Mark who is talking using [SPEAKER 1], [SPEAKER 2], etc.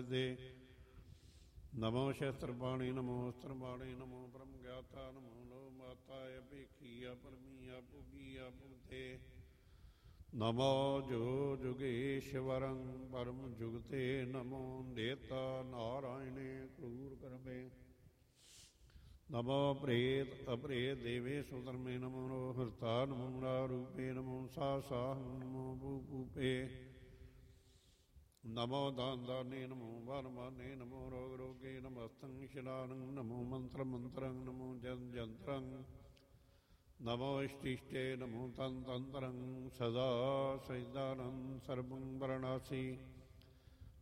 [SPEAKER 1] ਸਿੱਧੇ। ਨਮੋ ਸ਼ਸਤਰ ਬਾਣੀ ਨਮੋ ਅਸਤਰ ਬਾਣੀ ਨਮੋ ਬ੍ਰਹਮ ਗਿਆਤਾ ਨਮੋ ਲੋ ਮਾਤਾ ਅਭੇਖੀ ਅਪਰਮੀ ਆਪੁਗੀ ਆਪੁਤੇ। ਨਮੋ ਜੋ ਜੁਗੇਸ਼ਵਰੰ ਪਰਮ ਜੁਗਤੇ ਨਮੋ ਦੇਤਾ ਨਾਰਾਇਣੇ ਕਰੂਰ ਕਰਮੇ। ਨਮੋ ਪ੍ਰੇਤ ਅਪ੍ਰੇਤ ਦੇਵੇ ਸੁਧਰਮੇ ਨਮੋ ਨੋ ਹਰਤਾ ਨਮੋ ਰੂਪੇ ਨਮੋ ਸਾ ਸਾਹ ਨਮੋ ਭੂ ਭੂਪੇ। ਨਮੋ ਦਾਨ ਦਾਨੇ ਨਮੋ ਵਨ ਮਾਨੇ ਨਮੋ ਰੋਗ ਰੋਗੇ ਨਮਸਤੰ ਸ਼ਿਲਾਨੰ ਨਮੋ ਮੰਤਰ ਮੰਤਰੰ ਨਮੋ ਜਨ ਜੰਤਰੰ। ਨਮੋ ਇਸ਼ਟਿਸ਼ਟੇ ਨਮੋ ਤਨ ਤੰਤਰੰ ਸਦਾ ਸਜਦਾਨੰ ਸਰਬੰ ਵਰਣਾਸੀ।